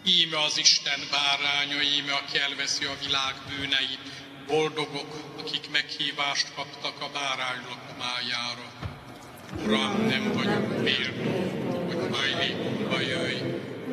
Íme az Isten báránya, íme, aki elveszi a világ bűneit. Boldogok, akik meghívást kaptak a bárány lakomájára. Uram, nem vagyok méltó, hogy hajlékomba jöjj,